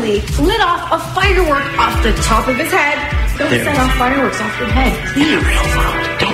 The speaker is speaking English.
literally lit off a firework off the top of his head. Don't set off fireworks off your head, please. In the real world,